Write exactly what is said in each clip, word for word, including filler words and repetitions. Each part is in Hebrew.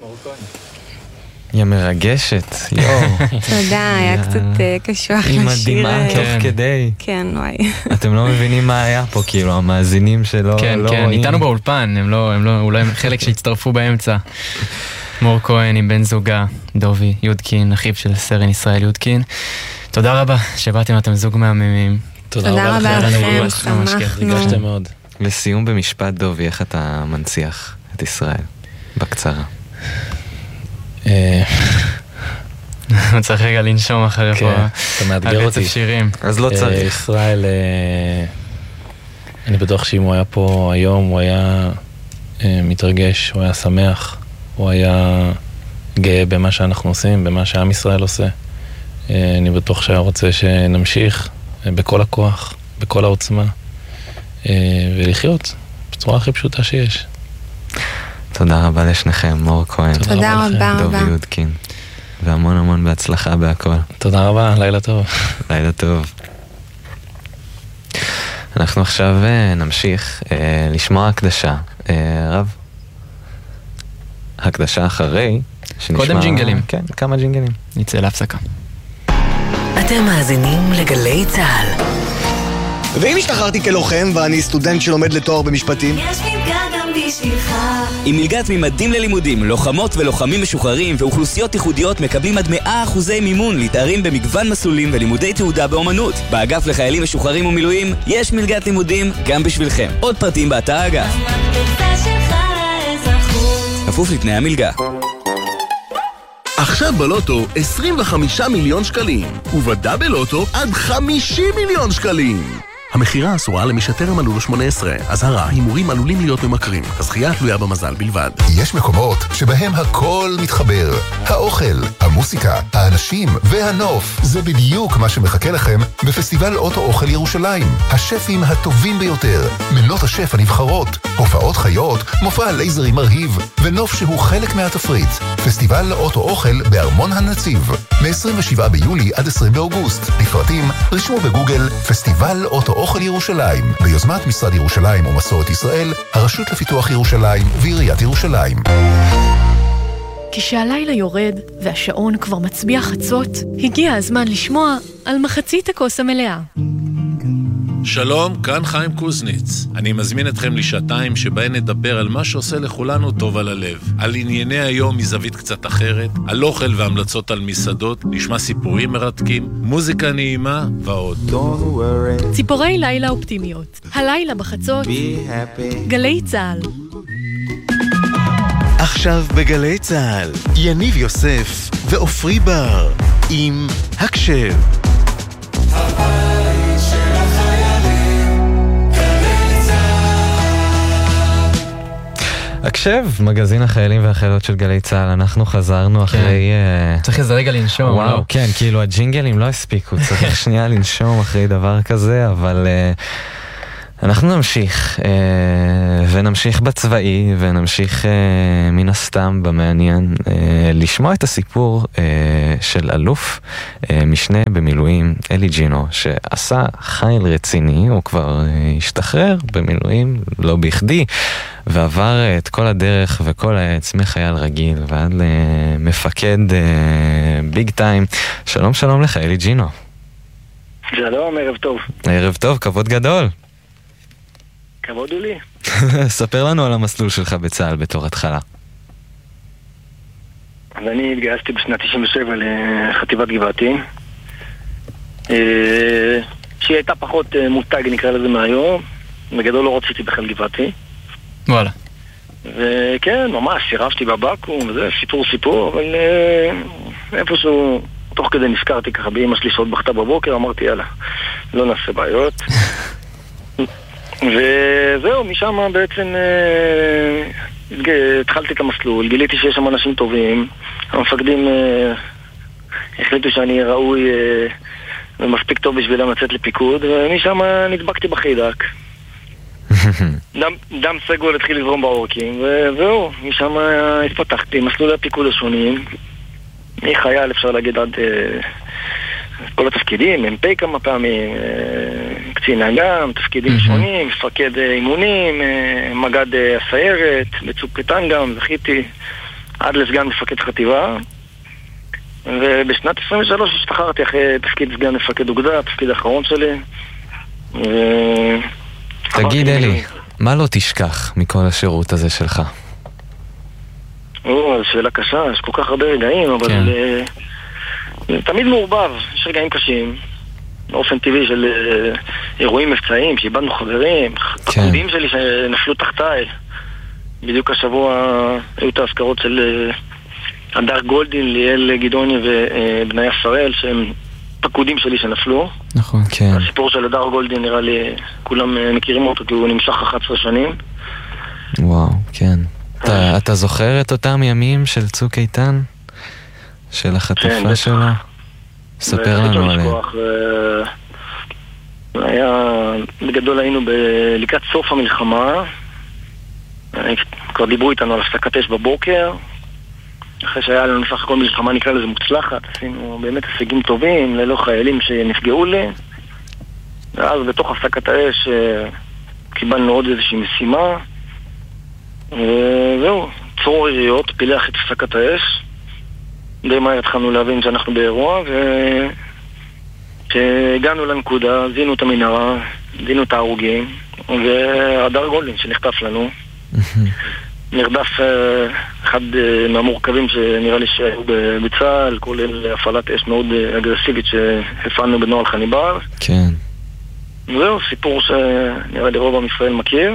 היא מרגשת, יואו. תודה, היה קצת קשוח לשיר. היא מדהימה תוך כדי. כן, וואי. אתם לא מבינים מה היה פה, כאילו, המאזינים שלא כן, כן, איתנו באולפן, הם לא, הם לא, אולי חלק שהצטרפו באמצע. מור כהן עם בן זוגה, דובי יודקין, אחיו של סרן ישראל יודקין. תודה רבה שבאתם, אתם זוג מהממים. תודה רבה לכם, שמחנו. ריגשתם מאוד. לסיום במשפט, דובי, איך אתה מנציח את ישראל? בקצרה. הוא צריך רגע לנשום אחרי פה. אתה מאתגר אותי. אז לא צריך. ישראל, אני בטוח שאם הוא היה פה היום, הוא היה מתרגש, הוא היה שמח, הוא היה גאה במה שאנחנו עושים, במה שעם ישראל עושה. אני בטוח שהיה רוצה שנמשיך בכל הכוח, בכל העוצמה, ולחיות בצורה הכי פשוטה שיש. תודה רבה לשניכם, מור כהן. תודה רבה רבה. דובי יודקין. והמון המון בהצלחה בהכל. תודה רבה, לילה טוב. לילה טוב. אנחנו עכשיו נמשיך לשמוע הקדשה. רב? הקדשה אחרי שנשמע... קודם ג'ינגלים. כן, כמה ג'ינגלים. נצא להפסקה. אתם מאזינים לגלי צהל. ואם השתחררתי כלוחם ואני סטודנט שלומד לתואר במשפטים? יש מלגה גם בשבילך. עם מלגת ממדים ללימודים, לוחמות ולוחמים משוחררים ואוכלוסיות ייחודיות מקבלים עד מאה אחוזי מימון להתארים במגוון מסלולים ולימודי תעודה באומנות. באגף לחיילים משוחררים ומילואים יש מלגת לימודים גם בשבילכם. עוד פרטים באתר האגף. המקפצה שלך לאזרחות. כפוף לתנאי המלגה. עכשיו בלוטו עשרים וחמישה מיליון שקלים, ובדאבל לוטו עד חמישים מיליון שקלים. המחירה אסורה למי שטרם מלאו לו שמונה עשרה. אזהרה, הימורים עלולים להיות ממכרים. הזכייה תלויה במזל בלבד. יש מקומות שבהם הכל מתחבר. האוכל, המוסיקה, האנשים והנוף. זה בדיוק מה שמחכה לכם בפסטיבל אוטו אוכל ירושלים. השפים הטובים ביותר, מנות השף הנבחרות, הופעות חיות, מופע לייזרי מרהיב, ונוף שהוא חלק מהתפריט. פסטיבל אוטו אוכל בארמון הנציב. מ-עשרים ושבעה ביולי עד עשרים באוגוסט. לפרטים, רשמו בגוגל פסטיבל אוטו אוכל ירושלים, ביוזמת משרד ירושלים ומסורת ישראל, הרשות לפיתוח ירושלים ועיריית ירושלים. כשהלילה יורד והשעון כבר מצביע חצות, הגיע הזמן לשמוע על מחצית הכוס המלאה. שלום, כאן חיים קוזניץ. אני מזמין אתכם לשעתיים שבהן נדבר על מה שעושה לכולנו טוב על הלב. על ענייני היום מזווית קצת אחרת, על אוכל והמלצות על מסעדות, נשמע סיפורים מרתקים, מוזיקה נעימה ועוד. ציפורי לילה אופטימיות. הלילה בחצות. גלי צהל. עכשיו בגלי צהל, יניב יוסף ואופרי בר עם הקשב. הקשב, מגזין החיילים והחיילות של גלי צהל, אנחנו חזרנו אחרי... צריך איזה רגע לנשום. וואו, כן, כאילו הג'ינגלים לא הספיקו, צריך שנייה לנשום אחרי דבר כזה, אבל אנחנו נמשיך, ונמשיך בצבאי, ונמשיך מן הסתם במעניין, לשמוע את הסיפור של אלוף משנה במילואים, אלי ג'ינו, שעשה חיל רציני, הוא כבר השתחרר במילואים, לא בכדי, ועבר את כל הדרך וכל העץ מחייל רגיל ועד למפקד ביג טיים. שלום שלום לך אלי ג'ינו. שלום, ערב טוב. ערב טוב, כבוד גדול. כבוד הוא לי. ספר לנו על המסלול שלך בצה"ל בתור התחלה. אז אני התגייסתי בשנת תשעים ושבע לחטיבת גבעתי, שהיא הייתה פחות מותג נקרא לזה מהיום. בגדול לא רציתי בכלל גבעתי. וואלה. וכן, ממש, שירבתי בבקו"ם, וזה סיפור סיפור, אבל איפשהו תוך כדי נזכרתי ככה באמא שלי שעוד בכתה בבוקר, אמרתי יאללה, לא נעשה בעיות. וזהו, משם בעצם התחלתי את המסלול, גיליתי שיש שם אנשים טובים, המפקדים החליטו שאני ראוי ומספיק טוב בשבילם לצאת לפיקוד, ומשם נדבקתי בחידק. דם, דם סגול התחיל לזרום בעורקים, וזהו, משם התפתחתי, מסלולי הפיקוד השונים, מחייל אפשר להגיד עד כל התפקידים, מ"פ כמה פעמים, קצין אג"ם, תפקידים שונים, מפקד אימונים, מג"ד הסיירת, בצוק איתן גם, זכיתי, עד לסגן מפקד חטיבה, ובשנת עשרים ושלוש השתחררתי אחרי תפקיד סגן מפקד אוגדה, התפקיד האחרון שלי. ו... תגיד אלי, מה לא תשכח מכל השירות הזה שלך? או, זו שאלה קשה, יש כל כך הרבה רגעים, אבל כן. זה תמיד מעורבב, יש רגעים קשים, באופן טבעי של אירועים מבצעיים, שאיבדנו חברים, כן. פקודים שלי שנפלו תחתיי. בדיוק השבוע היו את ההזכרות של הדר גולדין, ליאל גדעוני ובניה שראל, שהם פקודים שלי שנפלו. נכון, כן. הסיפור של הדר גולדין נראה לי, כולם מכירים אותו, כי הוא נמשך אחת עשרה שנים. וואו, כן. אתה, אתה זוכר את אותם ימים של צוק איתן? של החטופה כן, שלו? ספר לנו עליהם. היה, בגדול היינו לקראת סוף המלחמה, כבר דיברו איתנו על הפסקת אש בבוקר, אחרי שהיה לנו בסך הכל מלחמה נקרא לזה מוצלחת, עשינו באמת הישגים טובים, ללא חיילים שנפגעו לי, ואז בתוך הפסקת האש קיבלנו עוד איזושהי משימה, וזהו, צרור יריות, פילח את הפסקת האש, די מהר התחלנו להבין שאנחנו באירוע, וכשהגענו לנקודה, זינו את המנהרה, זינו את ההרוגים, והדר גולדין שנחטף לנו, נרדף אחד מהמורכבים שנראה לי שהיו בצה"ל, כולל הפעלת אש מאוד אגרסיבית שהפעלנו בנוהל חניבר. כן. זהו, סיפור שנראה לי רוב עם ישראל מכיר.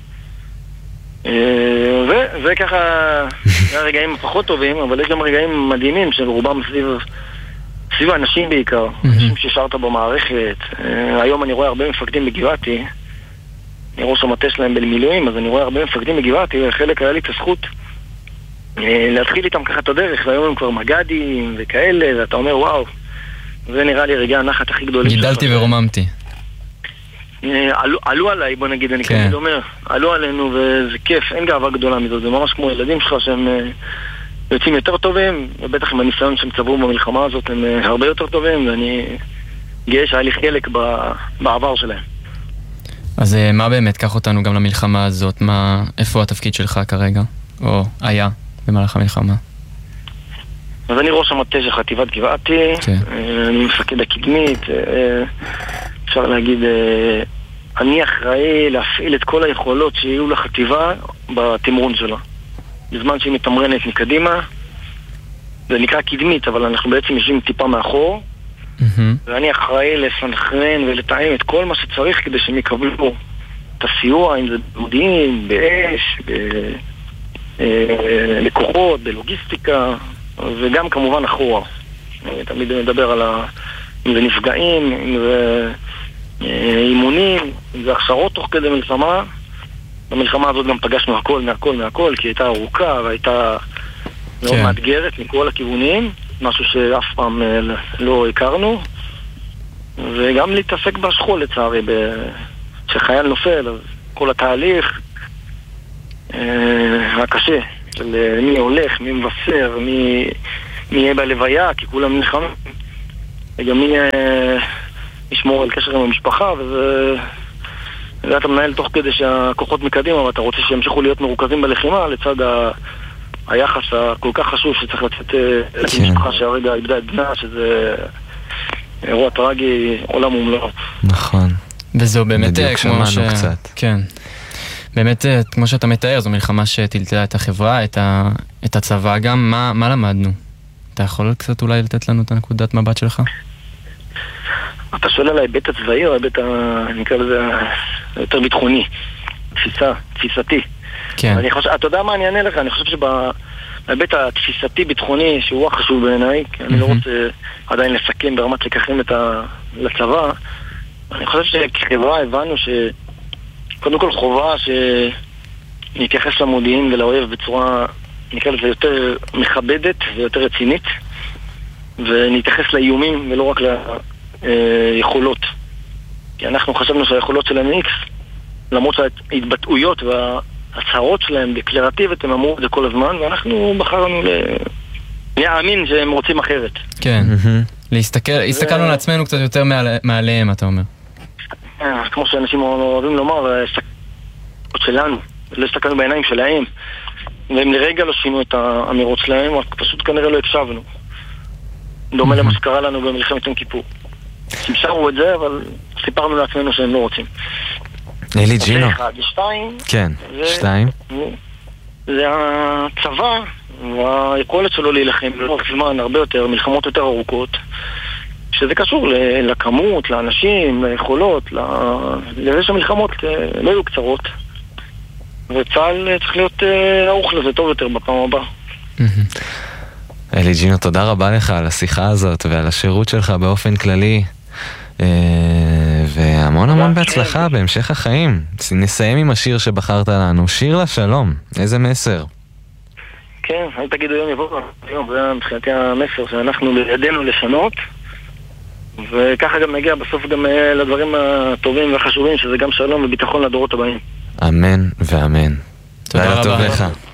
וזה ככה הרגעים הפחות טובים, אבל יש גם רגעים מדהימים של רובם סביב סביב האנשים בעיקר, אנשים ששרת במערכת. היום אני רואה הרבה מפקדים בגבעתי, אני ראש המטה שלהם במילואים, אז אני רואה הרבה מפקדים בגבעתי, וחלק היה לי את הזכות להתחיל איתם ככה את הדרך, והיום הם כבר מג"דים וכאלה, ואתה אומר וואו, זה נראה לי רגע הנחת הכי גדולים. גידלתי ורוממתי. עלו, עלו עליי, בוא נגיד, אני כן. כמובן אומר, עלו עלינו וזה כיף, אין גאווה גדולה מזאת, זה ממש כמו ילדים שלך שהם יוצאים יותר טובים, ובטח עם הניסיון שהם צברו במלחמה הזאת הם הרבה יותר טובים, ואני גאה שהיה לי חלק בעבר שלהם. אז מה באמת, קח אותנו גם למלחמה הזאת, מה, איפה התפקיד שלך כרגע, או היה במהלך המלחמה? אז אני ראש המטה של חטיבת גבעתי, כן. אני מפקד הקדמית, אפשר להגיד, אני אחראי להפעיל את כל היכולות שיהיו לחטיבה בתמרון שלה. בזמן שהיא מתמרנת מקדימה, זה נקרא קדמית, אבל אנחנו בעצם יושבים טיפה מאחור, mm-hmm. ואני אחראי לסנכרן ולתאם את כל מה שצריך כדי שהם יקבלו את הסיוע, אם זה במודיעין, באש, בלקוחות, בלוגיסטיקה, וגם כמובן אחורה. אני תמיד מדבר על ה... אם זה נפגעים, אם זה אימונים, אם זה הכשרות תוך כדי מלחמה. במלחמה הזאת גם פגשנו הכל מהכל מהכל, כי הייתה ארוכה והייתה מאוד כן. מאתגרת מכל הכיוונים, משהו שאף פעם לא הכרנו, וגם להתעסק בשכול לצערי, כשחייל נופל, אז כל התהליך הקשה של מי הולך, מי מבשר, מי, מי יהיה בלוויה, כי כולם נלחמים, וגם מי ישמור על קשר עם המשפחה, וזה... אתה מנהל תוך כדי שהכוחות מקדימה, ואתה רוצה שימשיכו להיות מרוכזים בלחימה, לצד ה... היחס הכל כך חשוב שצריך לצאת למשפחה שהרגע איבדה את בנה, שזה אירוע טרגי, עולם ומלואו. נכון. וזו באמת כמו ש... קצת. כן. באמת, כמו שאתה מתאר, זו מלחמה שטלטלה את החברה, את, ה... את הצבא גם. מה, מה למדנו? אתה יכול קצת אולי לתת לנו את הנקודת מבט שלך? אתה שואל על ההיבט הצבאי או ההיבט, נקרא לזה, יותר ביטחוני, תפיסה, תפיסתי. כן. אני חושב, אתה יודע מה אני אענה לך? אני חושב שבהיבט התפיסתי ביטחוני, שהוא חשוב בעיניי, כי אני לא רוצה עדיין לסכם ברמת לקחים את ה... לצבא, אני חושב שכחברה הבנו שקודם כל חובה שנתייחס למודיעין ולאויב בצורה, נקרא לזה, יותר מכבדת ויותר רצינית, ונתייחס לאיומים ולא רק ל... יכולות. כי אנחנו חשבנו שהיכולות שלהם איקס, למרות שההתבטאויות וההצהרות שלהם דקלרטיבית, הם אמרו את זה כל הזמן, ואנחנו בחרנו להאמין שהם רוצים אחרת. כן. להסתכל, הסתכלנו על עצמנו קצת יותר מעליהם, אתה אומר. כמו שאנשים אוהבים לומר, הסתכלות שלנו, לא הסתכלנו בעיניים שלהם. והם לרגע לא שינו את האמירות שלהם, רק פשוט כנראה לא הקשבנו. דומה למה שקרה לנו במלחמת יום כיפור. הם שרו את זה, אבל סיפרנו לעצמנו שהם לא רוצים. אלי ג'ינו. זה אחד. שתיים. כן, שתיים. זה הצבא, והיכולת שלו להילחם לאורך זמן הרבה יותר, מלחמות יותר ארוכות, שזה קשור לכמות, לאנשים, ליכולות, לזה שהמלחמות לא יהיו קצרות. וצה"ל צריך להיות ערוך לזה טוב יותר בפעם הבאה. אלי ג'ינו, תודה רבה לך על השיחה הזאת ועל השירות שלך באופן כללי, והמון המון בהצלחה בהמשך החיים. נסיים עם השיר שבחרת לנו, שיר לשלום. איזה מסר? כן, אל תגידו יום יבוא, היום זה מבחינתי המסר שאנחנו בידינו לשנות, וככה גם נגיע בסוף גם לדברים הטובים והחשובים, שזה גם שלום וביטחון לדורות הבאים. אמן ואמן. תודה רבה לך.